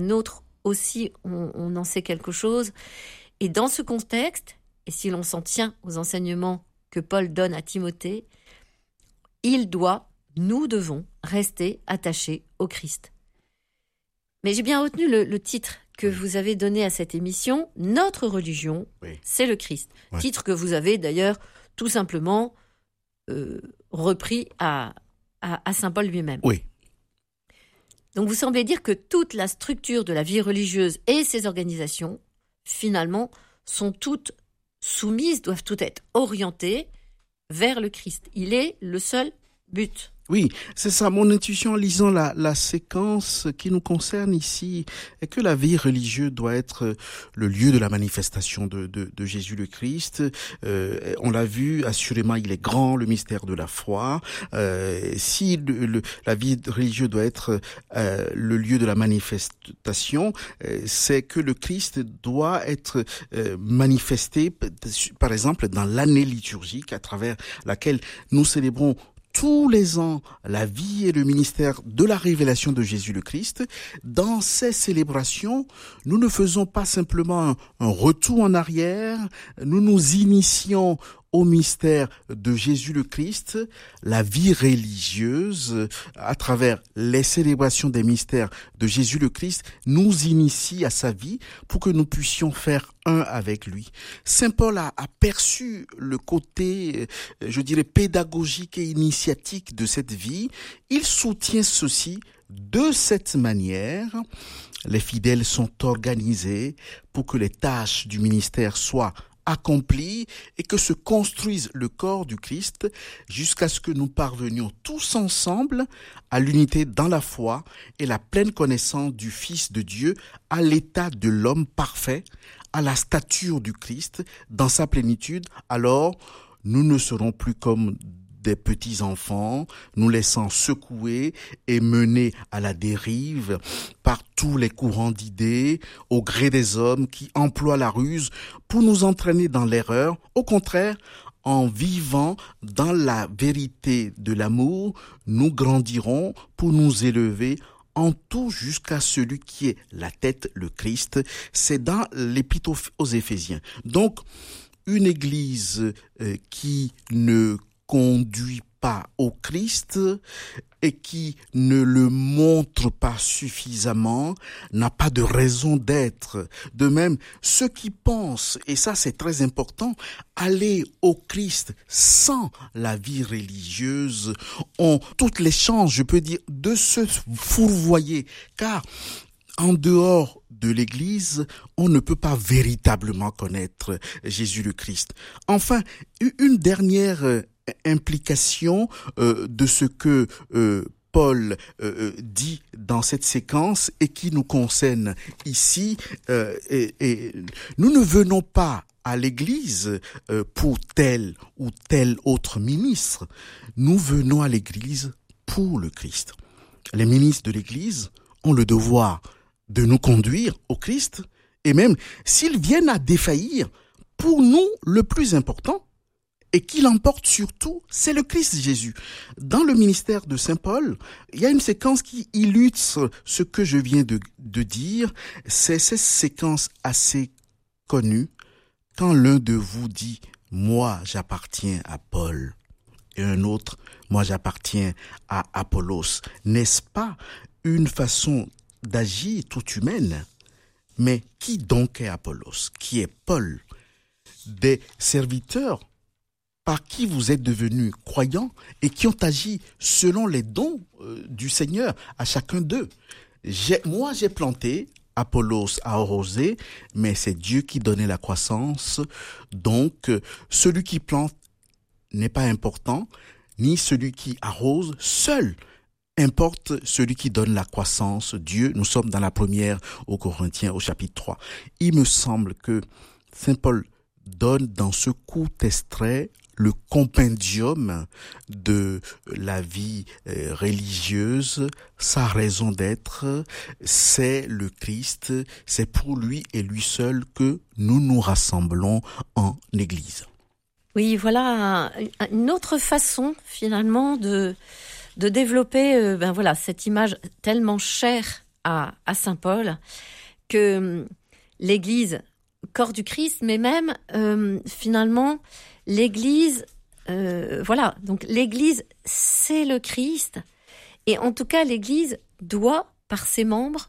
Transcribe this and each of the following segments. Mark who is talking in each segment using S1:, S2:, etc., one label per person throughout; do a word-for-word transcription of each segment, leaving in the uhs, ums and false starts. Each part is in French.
S1: Nôtre aussi, on, on en sait quelque chose. Et dans ce contexte, et si l'on s'en tient aux enseignements que Paul donne à Timothée, il doit, nous devons rester attachés au Christ. Mais j'ai bien retenu le, le titre que oui. vous avez donné à cette émission, « Notre religion, oui. c'est le Christ ouais. ». Titre que vous avez d'ailleurs tout simplement euh, repris à, à, à saint Paul lui-même.
S2: Oui.
S1: Donc vous semblez dire que toute la structure de la vie religieuse et ses organisations, finalement, sont toutes soumises, doivent toutes être orientées vers le Christ. Il est le seul but.
S2: Oui, c'est ça. Mon intuition en lisant la, la séquence qui nous concerne ici est que la vie religieuse doit être le lieu de la manifestation de, de, de Jésus le Christ. Euh, on l'a vu, assurément, il est grand, le mystère de la foi. Euh, si le, le, la vie religieuse doit être euh, le lieu de la manifestation, euh, c'est que le Christ doit être euh, manifesté, par exemple, dans l'année liturgique à travers laquelle nous célébrons tous les ans la vie et le ministère de la révélation de Jésus le Christ. Dans ces célébrations, nous ne faisons pas simplement un, un retour en arrière, nous nous initions au mystère de Jésus le Christ. La vie religieuse, à travers les célébrations des mystères de Jésus le Christ, nous initie à sa vie pour que nous puissions faire un avec lui. Saint Paul a, a perçu le côté, je dirais, pédagogique et initiatique de cette vie. Il soutient ceci de cette manière. Les fidèles sont organisés pour que les tâches du ministère soient accompli et que se construise le corps du Christ jusqu'à ce que nous parvenions tous ensemble à l'unité dans la foi et la pleine connaissance du Fils de Dieu, à l'état de l'homme parfait, à la stature du Christ dans sa plénitude. Alors nous ne serons plus comme des petits-enfants, nous laissant secouer et mener à la dérive par tous les courants d'idées, au gré des hommes qui emploient la ruse pour nous entraîner dans l'erreur. Au contraire, en vivant dans la vérité de l'amour, nous grandirons pour nous élever en tout jusqu'à celui qui est la tête, le Christ. C'est dans l'épître aux Éphésiens. Donc, une église euh, qui ne conduit pas au Christ et qui ne le montre pas suffisamment n'a pas de raison d'être. De même, ceux qui pensent, et ça c'est très important, aller au Christ sans la vie religieuse ont toutes les chances, je peux dire, de se fourvoyer, car en dehors de l'Église, on ne peut pas véritablement connaître Jésus le Christ. Enfin, une dernière implication euh, de ce que euh, Paul euh, dit dans cette séquence et qui nous concerne ici. Euh, et, et nous ne venons pas à l'Église euh, pour tel ou tel autre ministre. Nous venons à l'Église pour le Christ. Les ministres de l'Église ont le devoir de nous conduire au Christ, et même s'ils viennent à défaillir, pour nous, le plus important, et qui l'emporte surtout, c'est le Christ Jésus. Dans le ministère de Saint Paul, il y a une séquence qui illustre ce que je viens de, de dire. C'est cette séquence assez connue. Quand l'un de vous dit « moi j'appartiens à Paul » et un autre « moi j'appartiens à Apollos », n'est-ce pas une façon d'agir toute humaine? Mais qui donc est Apollos? Qui est Paul? Des serviteurs par qui vous êtes devenus croyants et qui ont agi selon les dons euh, du Seigneur à chacun d'eux. J'ai, moi, j'ai planté, Apollos a arrosé, mais c'est Dieu qui donnait la croissance. Donc, euh, celui qui plante n'est pas important, ni celui qui arrose, seul importe celui qui donne la croissance, Dieu. Nous sommes dans la première aux Corinthiens, au chapitre trois. Il me semble que Saint Paul donne dans ce court extrait le compendium de la vie euh, religieuse, sa raison d'être, c'est le Christ, c'est pour lui et lui seul que nous nous rassemblons en Église.
S1: Oui, voilà une autre façon finalement de, de développer euh, ben voilà, cette image tellement chère à, à saint Paul que l'Église, corps du Christ, mais même euh, finalement l'Église, euh, voilà, donc l'Église c'est le Christ, et en tout cas l'Église doit par ses membres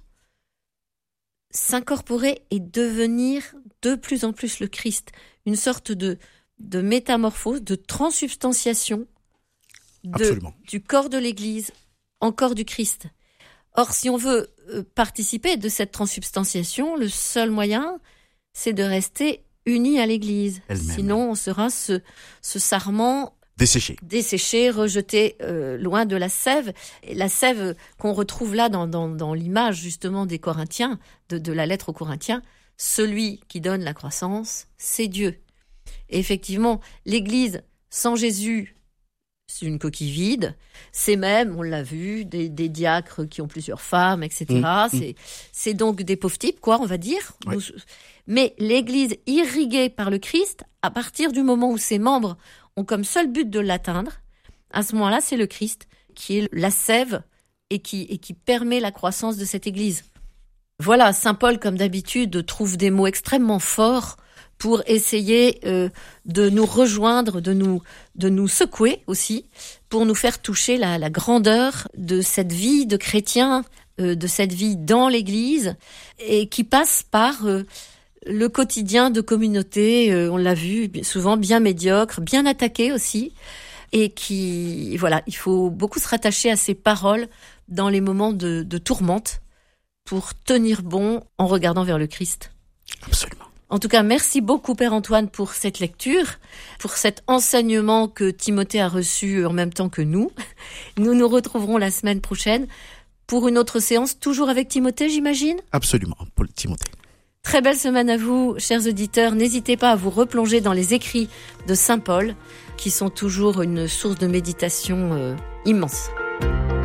S1: s'incorporer et devenir de plus en plus le Christ, une sorte de, de métamorphose, de transsubstantiation de, du corps de l'Église en corps du Christ. Or, si on veut participer de cette transsubstantiation, le seul moyen, c'est de rester unis à l'Église. Elle-même. Sinon, on sera ce, ce sarment
S2: desséché,
S1: desséché, rejeté euh, loin de la sève. Et la sève qu'on retrouve là dans, dans, dans l'image justement des Corinthiens, de, de la lettre aux Corinthiens, celui qui donne la croissance, c'est Dieu. Et effectivement, l'Église sans Jésus, c'est une coquille vide. C'est même, on l'a vu, des, des diacres qui ont plusieurs femmes, et cetera. Mmh, c'est, mmh. c'est donc des pauvres types, quoi, on va dire. Ouais. Mais l'Église irriguée par le Christ, à partir du moment où ses membres ont comme seul but de l'atteindre, à ce moment-là, c'est le Christ qui est la sève et qui, et qui permet la croissance de cette Église. Voilà, saint Paul, comme d'habitude, trouve des mots extrêmement forts pour essayer euh, de nous rejoindre, de nous, de nous secouer aussi, pour nous faire toucher la, la grandeur de cette vie de chrétien, euh, de cette vie dans l'Église, et qui passe par euh, le quotidien de communauté, euh, on l'a vu, souvent bien médiocre, bien attaqué aussi, et qui, voilà, il faut beaucoup se rattacher à ces paroles dans les moments de, de tourmente pour tenir bon en regardant vers le Christ.
S2: Absolument.
S1: En tout cas, merci beaucoup Père Antoine pour cette lecture, pour cet enseignement que Timothée a reçu en même temps que nous. Nous nous retrouverons la semaine prochaine pour une autre séance, toujours avec Timothée, j'imagine ?
S2: Absolument, pour Timothée.
S1: Très belle semaine à vous, chers auditeurs. N'hésitez pas à vous replonger dans les écrits de saint Paul, qui sont toujours une source de méditation euh, immense.